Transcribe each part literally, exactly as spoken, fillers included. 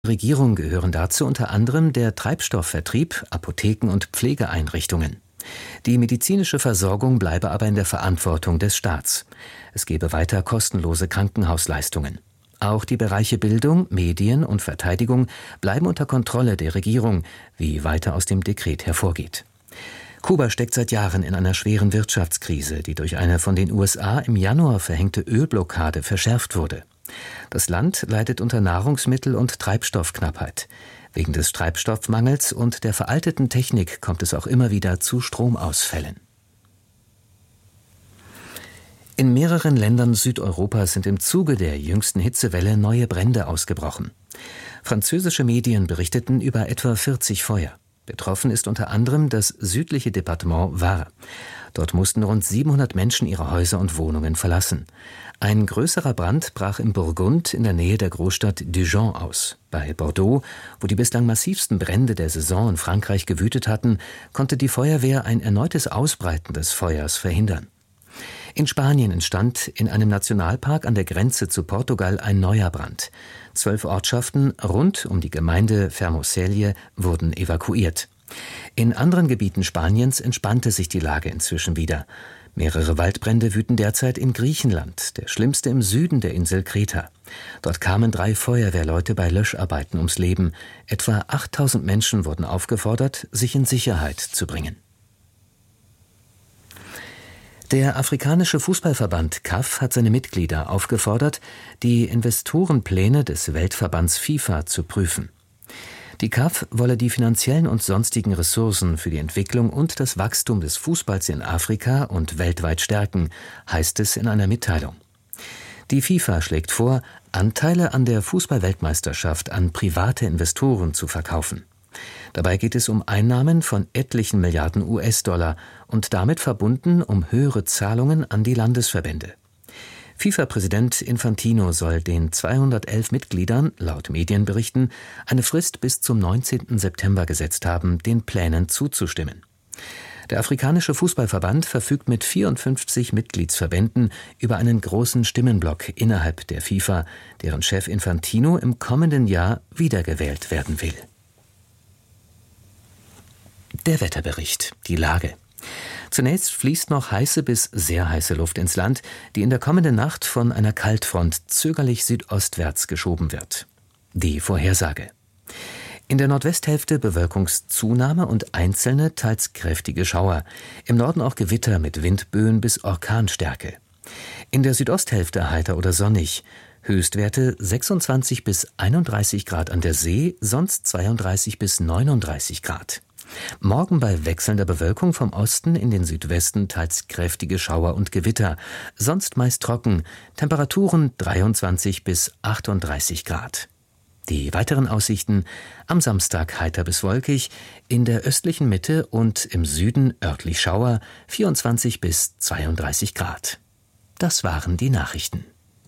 Regierung gehören dazu unter anderem der Treibstoffvertrieb, Apotheken und Pflegeeinrichtungen. Die medizinische Versorgung bleibe aber in der Verantwortung des Staats. Es gebe weiter kostenlose Krankenhausleistungen. Auch die Bereiche Bildung, Medien und Verteidigung bleiben unter Kontrolle der Regierung, wie weiter aus dem Dekret hervorgeht. Kuba steckt seit Jahren in einer schweren Wirtschaftskrise, die durch eine von den U S A im Januar verhängte Ölblockade verschärft wurde. Das Land leidet unter Nahrungsmittel- und Treibstoffknappheit. Wegen des Treibstoffmangels und der veralteten Technik kommt es auch immer wieder zu Stromausfällen. In mehreren Ländern Südeuropas sind im Zuge der jüngsten Hitzewelle neue Brände ausgebrochen. Französische Medien berichteten über etwa vierzig Feuer. Betroffen ist unter anderem das südliche Departement Var. Dort mussten rund siebenhundert Menschen ihre Häuser und Wohnungen verlassen. Ein größerer Brand brach im Burgund in der Nähe der Großstadt Dijon aus. Bei Bordeaux, wo die bislang massivsten Brände der Saison in Frankreich gewütet hatten, konnte die Feuerwehr ein erneutes Ausbreiten des Feuers verhindern. In Spanien entstand in einem Nationalpark an der Grenze zu Portugal ein neuer Brand. Zwölf Ortschaften rund um die Gemeinde Fermoselle wurden evakuiert. In anderen Gebieten Spaniens entspannte sich die Lage inzwischen wieder. Mehrere Waldbrände wüten derzeit in Griechenland, der schlimmste im Süden der Insel Kreta. Dort kamen drei Feuerwehrleute bei Löscharbeiten ums Leben. Etwa achttausend Menschen wurden aufgefordert, sich in Sicherheit zu bringen. Der afrikanische Fußballverband C A F hat seine Mitglieder aufgefordert, die Investorenpläne des Weltverbands FIFA zu prüfen. Die C A F wolle die finanziellen und sonstigen Ressourcen für die Entwicklung und das Wachstum des Fußballs in Afrika und weltweit stärken, heißt es in einer Mitteilung. Die FIFA schlägt vor, Anteile an der Fußball-Weltmeisterschaft an private Investoren zu verkaufen. Dabei geht es um Einnahmen von etlichen Milliarden U S-Dollar und damit verbunden um höhere Zahlungen an die Landesverbände. FIFA-Präsident Infantino soll den zweihundertelf Mitgliedern, laut Medienberichten, eine Frist bis zum neunzehnten September gesetzt haben, den Plänen zuzustimmen. Der afrikanische Fußballverband verfügt mit vierundfünfzig Mitgliedsverbänden über einen großen Stimmenblock innerhalb der FIFA, deren Chef Infantino im kommenden Jahr wiedergewählt werden will. Der Wetterbericht, die Lage. Zunächst fließt noch heiße bis sehr heiße Luft ins Land, die in der kommenden Nacht von einer Kaltfront zögerlich südostwärts geschoben wird. Die Vorhersage. In der Nordwesthälfte Bewölkungszunahme und einzelne, teils kräftige Schauer. Im Norden auch Gewitter mit Windböen bis Orkanstärke. In der Südosthälfte heiter oder sonnig. Höchstwerte sechsundzwanzig bis einunddreißig Grad an der See, sonst zweiunddreißig bis neununddreißig Grad. Morgen bei wechselnder Bewölkung vom Osten in den Südwesten teils kräftige Schauer und Gewitter, sonst meist trocken, Temperaturen dreiundzwanzig bis achtunddreißig Grad. Die weiteren Aussichten: am Samstag heiter bis wolkig, in der östlichen Mitte und im Süden örtlich Schauer, vierundzwanzig bis zweiunddreißig Grad. Das waren die Nachrichten.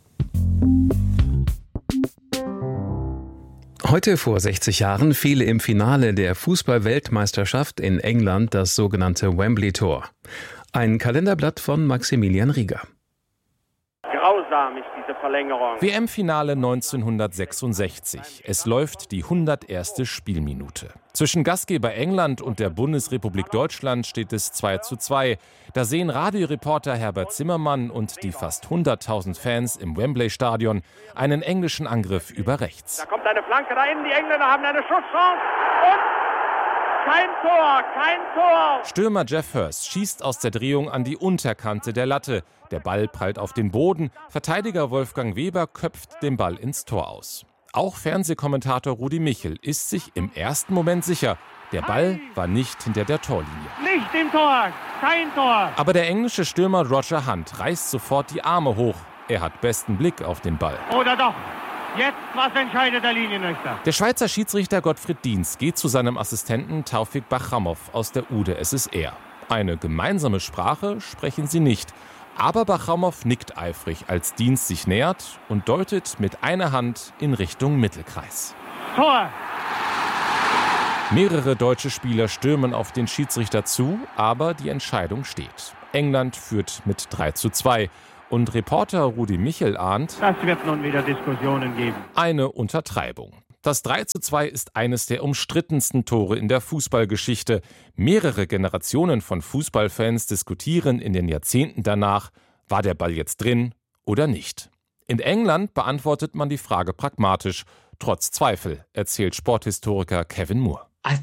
Heute vor sechzig Jahren fiel im Finale der Fußball-Weltmeisterschaft in England das sogenannte Wembley-Tor. Ein Kalenderblatt von Maximilian Rieger. Grausam ist diese Verlängerung. W M-Finale neunzehnhundertsechsundsechzig. Es läuft die hunderterste Spielminute. Zwischen Gastgeber England und der Bundesrepublik Deutschland steht es zwei zu zwei. Da sehen Radioreporter Herbert Zimmermann und die fast hunderttausend Fans im Wembley-Stadion einen englischen Angriff über rechts. Da kommt eine Flanke da innen, die Engländer haben eine Schusschance und kein Tor, kein Tor. Stürmer Geoff Hurst schießt aus der Drehung an die Unterkante der Latte. Der Ball prallt auf den Boden. Verteidiger Wolfgang Weber köpft den Ball ins Tor aus. Auch Fernsehkommentator Rudi Michel ist sich im ersten Moment sicher, der Ball war nicht hinter der Torlinie. Nicht im Tor, kein Tor. Aber der englische Stürmer Roger Hunt reißt sofort die Arme hoch. Er hat besten Blick auf den Ball. Oder doch, jetzt was entscheidet der Linienrichter? Der Schweizer Schiedsrichter Gottfried Dienz geht zu seinem Assistenten Taufik Bachamov aus der U D S S R. Eine gemeinsame Sprache sprechen sie nicht. Aber Bachamov nickt eifrig, als Dienz sich nähert und deutet mit einer Hand in Richtung Mittelkreis. Tor! Mehrere deutsche Spieler stürmen auf den Schiedsrichter zu, aber die Entscheidung steht. England führt mit drei zu zwei. Und Reporter Rudi Michel ahnt, das wird nun wieder Diskussionen geben. Eine Untertreibung. Das drei zu zwei ist eines der umstrittensten Tore in der Fußballgeschichte. Mehrere Generationen von Fußballfans diskutieren in den Jahrzehnten danach, war der Ball jetzt drin oder nicht. In England beantwortet man die Frage pragmatisch, trotz Zweifel, erzählt Sporthistoriker Kevin Moore.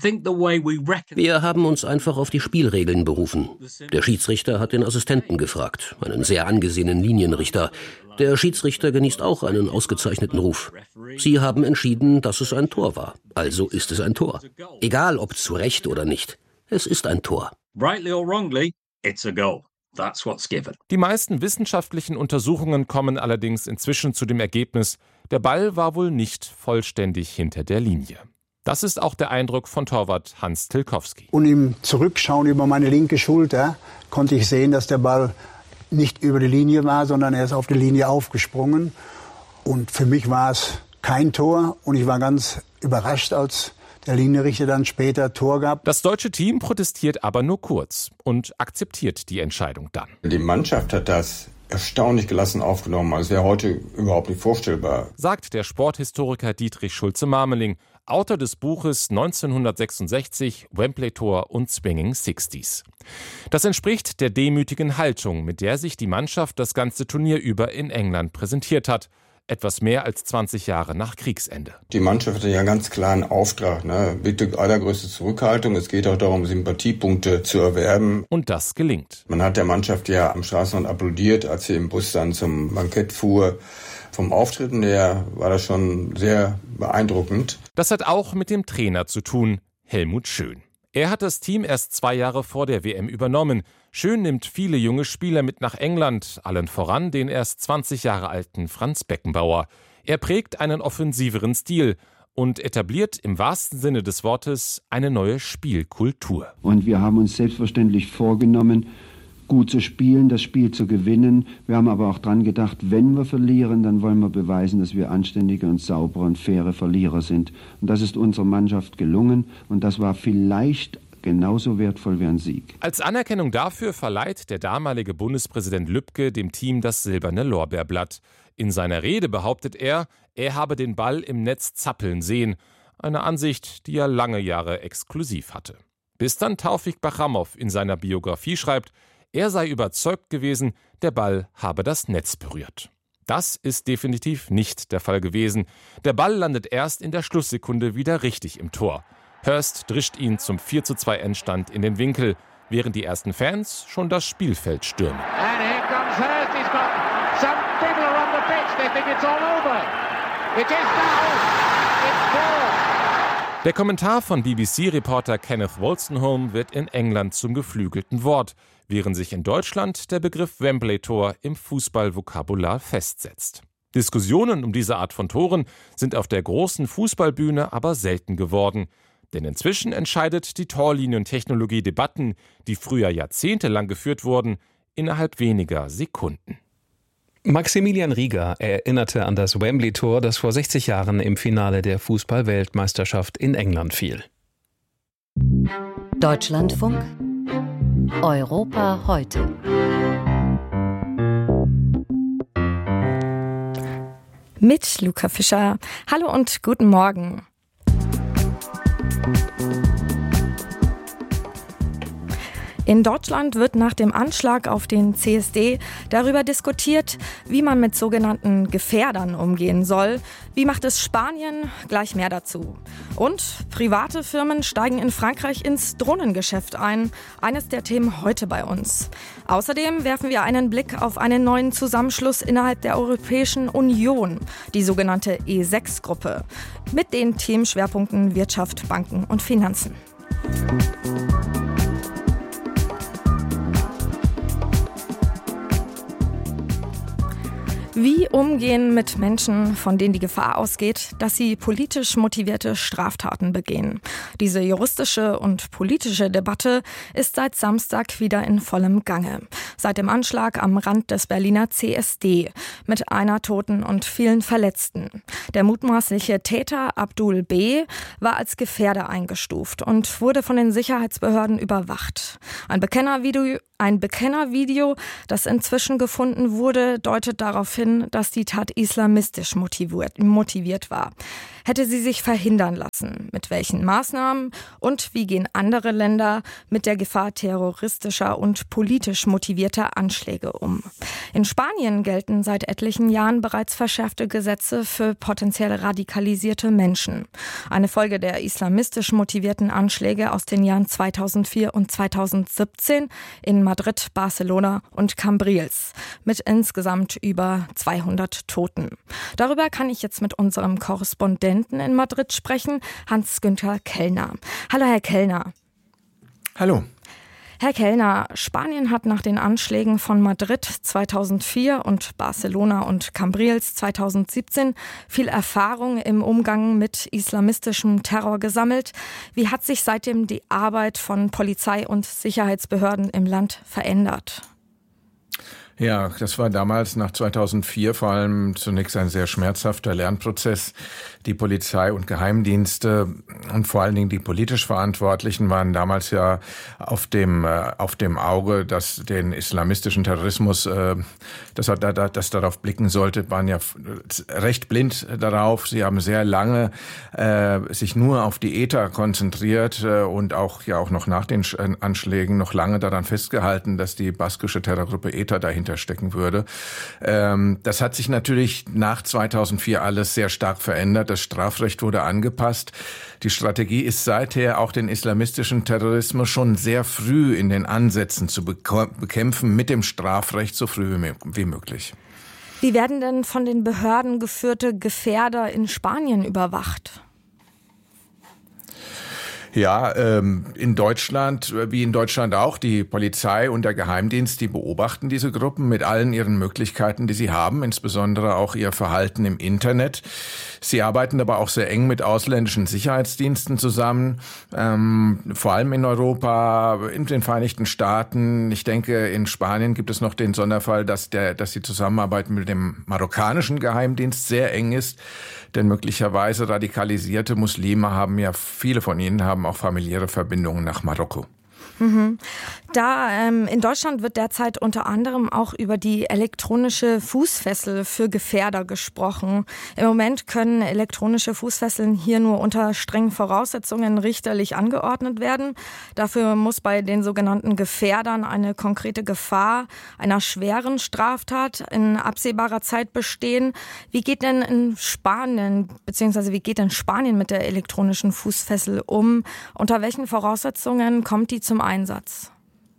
Wir haben uns einfach auf die Spielregeln berufen. Der Schiedsrichter hat den Assistenten gefragt, einen sehr angesehenen Linienrichter. Der Schiedsrichter genießt auch einen ausgezeichneten Ruf. Sie haben entschieden, dass es ein Tor war. Also ist es ein Tor. Egal ob zu Recht oder nicht. Es ist ein Tor. Rightly or wrongly, it's a goal. That's what's given. Die meisten wissenschaftlichen Untersuchungen kommen allerdings inzwischen zu dem Ergebnis, der Ball war wohl nicht vollständig hinter der Linie. Das ist auch der Eindruck von Torwart Hans Tilkowski. Und im Zurückschauen über meine linke Schulter konnte ich sehen, dass der Ball nicht über die Linie war, sondern er ist auf die Linie aufgesprungen. Und für mich war es kein Tor und ich war ganz überrascht, als der Linienrichter dann später Tor gab. Das deutsche Team protestiert aber nur kurz und akzeptiert die Entscheidung dann. Die Mannschaft hat das erstaunlich gelassen aufgenommen. Also wäre heute überhaupt nicht vorstellbar. Sagt der Sporthistoriker Dietrich Schulze-Marmeling, Autor des Buches neunzehnhundertsechsundsechzig, Wembley-Tor und Swinging Sixties. Das entspricht der demütigen Haltung, mit der sich die Mannschaft das ganze Turnier über in England präsentiert hat. Etwas mehr als zwanzig Jahre nach Kriegsende. Die Mannschaft hatte ja einen ganz klaren Auftrag. Ne? Bitte allergrößte Zurückhaltung. Es geht auch darum, Sympathiepunkte zu erwerben. Und das gelingt. Man hat der Mannschaft ja am Straßenrand applaudiert, als sie im Bus dann zum Bankett fuhr. Vom Auftreten her war das schon sehr beeindruckend. Das hat auch mit dem Trainer zu tun, Helmut Schön. Er hat das Team erst zwei Jahre vor der W M übernommen. Schön nimmt viele junge Spieler mit nach England, allen voran den erst zwanzig Jahre alten Franz Beckenbauer. Er prägt einen offensiveren Stil und etabliert im wahrsten Sinne des Wortes eine neue Spielkultur. Und wir haben uns selbstverständlich vorgenommen, gut zu spielen, das Spiel zu gewinnen. Wir haben aber auch dran gedacht, wenn wir verlieren, dann wollen wir beweisen, dass wir anständige und saubere und faire Verlierer sind. Und das ist unserer Mannschaft gelungen und das war vielleicht genauso wertvoll wie ein Sieg. Als Anerkennung dafür verleiht der damalige Bundespräsident Lübke dem Team das silberne Lorbeerblatt. In seiner Rede behauptet er, er habe den Ball im Netz zappeln sehen. Eine Ansicht, die er lange Jahre exklusiv hatte. Bis dann Taufik Bachamow in seiner Biografie schreibt, er sei überzeugt gewesen, der Ball habe das Netz berührt. Das ist definitiv nicht der Fall gewesen. Der Ball landet erst in der Schlusssekunde wieder richtig im Tor. Hurst drischt ihn zum vier zu zwei Endstand in den Winkel, während die ersten Fans schon das Spielfeld stürmen. And here comes Hurst. He's got some people are on the pitch. They think it's all over. It is now. It's four. Der Kommentar von B B C-Reporter Kenneth Wolstenholme wird in England zum geflügelten Wort, während sich in Deutschland der Begriff Wembley-Tor im Fußballvokabular festsetzt. Diskussionen um diese Art von Toren sind auf der großen Fußballbühne aber selten geworden. Denn inzwischen entscheidet die Torlinientechnologie Debatten, die früher jahrzehntelang geführt wurden, innerhalb weniger Sekunden. Maximilian Rieger erinnerte an das Wembley-Tor, das vor sechzig Jahren im Finale der Fußball-Weltmeisterschaft in England fiel. Deutschlandfunk Europa heute. Mit Luca Fischer. Hallo und guten Morgen. In Deutschland wird nach dem Anschlag auf den C S D darüber diskutiert, wie man mit sogenannten Gefährdern umgehen soll. Wie macht es Spanien? Gleich mehr dazu. Und private Firmen steigen in Frankreich ins Drohnengeschäft ein. Eines der Themen heute bei uns. Außerdem werfen wir einen Blick auf einen neuen Zusammenschluss innerhalb der Europäischen Union, die sogenannte E sechs Gruppe, mit den Themenschwerpunkten Wirtschaft, Banken und Finanzen. Wie umgehen mit Menschen, von denen die Gefahr ausgeht, dass sie politisch motivierte Straftaten begehen? Diese juristische und politische Debatte ist seit Samstag wieder in vollem Gange. Seit dem Anschlag am Rand des Berliner C S D mit einer Toten und vielen Verletzten. Der mutmaßliche Täter Abdul B. war als Gefährder eingestuft und wurde von den Sicherheitsbehörden überwacht. Ein Bekennervideo Ein Bekennervideo, das inzwischen gefunden wurde, deutet darauf hin, dass die Tat islamistisch motiviert, motiviert war. hätte sie sich verhindern lassen. Mit welchen Maßnahmen und wie gehen andere Länder mit der Gefahr terroristischer und politisch motivierter Anschläge um? In Spanien gelten seit etlichen Jahren bereits verschärfte Gesetze für potenziell radikalisierte Menschen. Eine Folge der islamistisch motivierten Anschläge aus den Jahren zweitausendvier und zweitausendsiebzehn in Madrid, Barcelona und Cambrils mit insgesamt über zweihundert Toten. Darüber kann ich jetzt mit unserem Korrespondenten in Madrid sprechen, Hans-Günther Kellner. Hallo, Herr Kellner. Hallo. Herr Kellner, Spanien hat nach den Anschlägen von Madrid zweitausendvier und Barcelona und Cambrils zweitausendsiebzehn viel Erfahrung im Umgang mit islamistischem Terror gesammelt. Wie hat sich seitdem die Arbeit von Polizei und Sicherheitsbehörden im Land verändert? Ja, das war damals nach zweitausendvier vor allem zunächst ein sehr schmerzhafter Lernprozess. Die Polizei und Geheimdienste und vor allen Dingen die politisch Verantwortlichen waren damals ja auf dem auf dem Auge, dass den islamistischen Terrorismus, dass er da, dass darauf blicken sollte, waren ja recht blind darauf. Sie haben sehr lange äh, sich nur auf die E T A konzentriert äh, und auch ja auch noch nach den Anschlägen noch lange daran festgehalten, dass die baskische Terrorgruppe E T A dahinter stecken würde. Ähm, das hat sich natürlich nach zweitausendvier alles sehr stark verändert. Das Strafrecht wurde angepasst. Die Strategie ist seither auch den islamistischen Terrorismus schon sehr früh in den Ansätzen zu bekämpfen, mit dem Strafrecht so früh wie möglich. Wie werden denn von den Behörden geführte Gefährder in Spanien überwacht? Ja, ähm, in Deutschland, wie in Deutschland auch, die Polizei und der Geheimdienst, die beobachten diese Gruppen mit allen ihren Möglichkeiten, die sie haben, insbesondere auch ihr Verhalten im Internet. Sie arbeiten aber auch sehr eng mit ausländischen Sicherheitsdiensten zusammen, ähm, vor allem in Europa, in den Vereinigten Staaten. Ich denke, in Spanien gibt es noch den Sonderfall, dass der, dass die Zusammenarbeit mit dem marokkanischen Geheimdienst sehr eng ist. Denn möglicherweise radikalisierte Muslime haben ja, viele von ihnen haben auch familiäre Verbindungen nach Marokko. Mhm. Da ähm, in Deutschland wird derzeit unter anderem auch über die elektronische Fußfessel für Gefährder gesprochen. Im Moment können elektronische Fußfesseln hier nur unter strengen Voraussetzungen richterlich angeordnet werden. Dafür muss bei den sogenannten Gefährdern eine konkrete Gefahr einer schweren Straftat in absehbarer Zeit bestehen. Wie geht denn in Spanien, beziehungsweise wie geht denn Spanien mit der elektronischen Fußfessel um? Unter welchen Voraussetzungen kommt die zum Einsatz?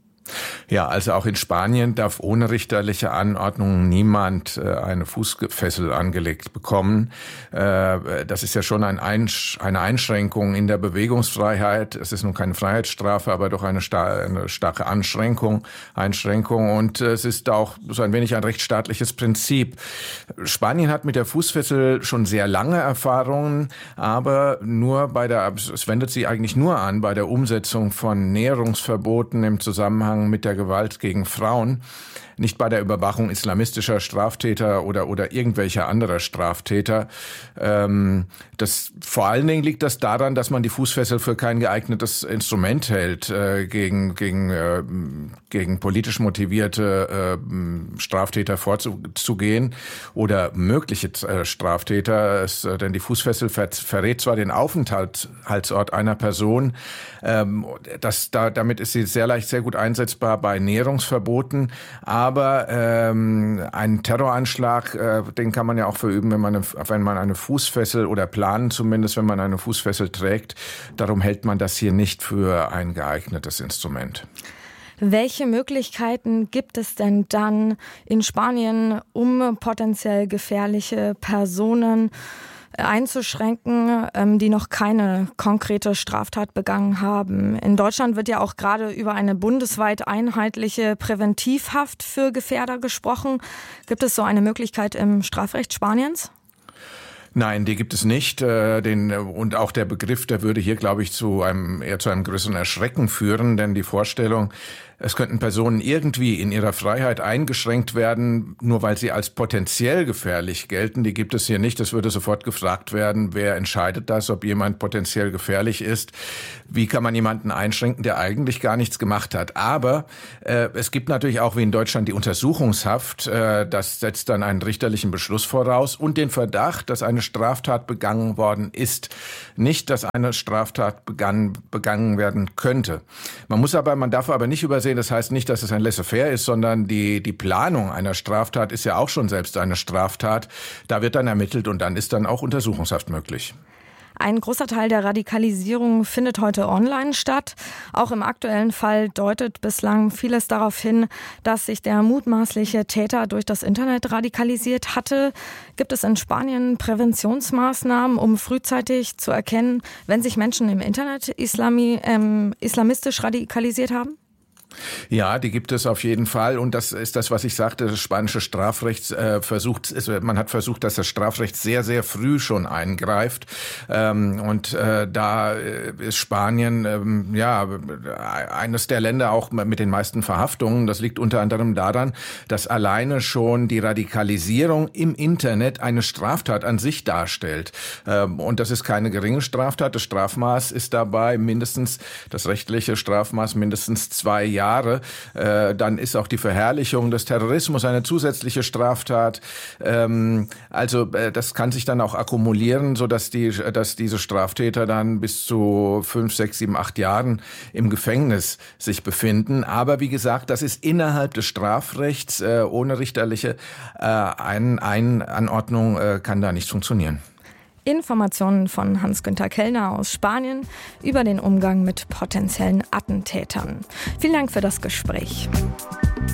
Ja, also auch in Spanien darf ohne richterliche Anordnung niemand äh, eine Fußfessel angelegt bekommen. Äh, das ist ja schon ein Einsch- eine Einschränkung in der Bewegungsfreiheit. Es ist nun keine Freiheitsstrafe, aber doch eine, sta- eine starke Einschränkung. Einschränkung. Und äh, es ist auch so ein wenig ein rechtsstaatliches Prinzip. Spanien hat mit der Fußfessel schon sehr lange Erfahrungen, aber nur bei der, es wendet sie eigentlich nur an bei der Umsetzung von Näherungsverboten im Zusammenhang mit der Gewalt gegen Frauen, nicht bei der Überwachung islamistischer Straftäter oder oder irgendwelcher anderer Straftäter. Ähm, das vor allen Dingen liegt das daran, dass man die Fußfessel für kein geeignetes Instrument hält äh, gegen gegen äh, gegen politisch motivierte äh, Straftäter vorzugehen oder mögliche äh, Straftäter. Es, äh, denn die Fußfessel ver- verrät zwar den Aufenthaltsort einer Person, ähm, das da damit ist sie sehr leicht sehr gut einsetzbar bei Näherungsverboten. Aber ähm, einen Terroranschlag, äh, den kann man ja auch verüben, wenn man, eine, wenn man eine Fußfessel oder planen zumindest, wenn man eine Fußfessel trägt. Darum hält man das hier nicht für ein geeignetes Instrument. Welche Möglichkeiten gibt es denn dann in Spanien, um potenziell gefährliche Personen einzuschränken, die noch keine konkrete Straftat begangen haben? In Deutschland wird ja auch gerade über eine bundesweit einheitliche Präventivhaft für Gefährder gesprochen. Gibt es so eine Möglichkeit im Strafrecht Spaniens? Nein, die gibt es nicht. Äh, den, und auch der Begriff, der würde hier, glaube ich, zu einem, eher zu einem größeren Erschrecken führen, denn die Vorstellung, Es könnten Personen irgendwie in ihrer Freiheit eingeschränkt werden, nur weil sie als potenziell gefährlich gelten. Die gibt es hier nicht. Es würde sofort gefragt werden, wer entscheidet das, ob jemand potenziell gefährlich ist. Wie kann man jemanden einschränken, der eigentlich gar nichts gemacht hat? Aber äh, es gibt natürlich auch wie in Deutschland die Untersuchungshaft. Äh, das setzt dann einen richterlichen Beschluss voraus und den Verdacht, dass eine Straftat begangen worden ist. Nicht, dass eine Straftat begangen, begangen werden könnte. Man muss aber, man darf aber nicht übersehen, das heißt nicht, dass es ein Laissez-faire ist, sondern die, die Planung einer Straftat ist ja auch schon selbst eine Straftat. Da wird dann ermittelt und dann ist dann auch Untersuchungshaft möglich. Ein großer Teil der Radikalisierung findet heute online statt. Auch im aktuellen Fall deutet bislang vieles darauf hin, dass sich der mutmaßliche Täter durch das Internet radikalisiert hatte. Gibt es in Spanien Präventionsmaßnahmen, um frühzeitig zu erkennen, wenn sich Menschen im Internet islami, ähm, islamistisch radikalisiert haben? Ja, die gibt es auf jeden Fall. Und das ist das, was ich sagte, das spanische Strafrecht äh, versucht, ist, man hat versucht, dass das Strafrecht sehr, sehr früh schon eingreift. Ähm, und äh, da ist Spanien ähm, ja eines der Länder auch mit den meisten Verhaftungen. Das liegt unter anderem daran, dass alleine schon die Radikalisierung im Internet eine Straftat an sich darstellt. Ähm, und das ist keine geringe Straftat. Das Strafmaß ist dabei mindestens, das rechtliche Strafmaß mindestens zwei Jahre. Jahre, äh, dann ist auch die Verherrlichung des Terrorismus eine zusätzliche Straftat. Ähm, also äh, das kann sich dann auch akkumulieren, so dass die, dass diese Straftäter dann bis zu fünf, sechs, sieben, acht Jahren im Gefängnis sich befinden. Aber wie gesagt, das ist innerhalb des Strafrechts äh, ohne richterliche äh, ein, ein Anordnung äh, kann da nicht funktionieren. Informationen von Hans-Günther Kellner aus Spanien über den Umgang mit potenziellen Attentätern. Vielen Dank für das Gespräch.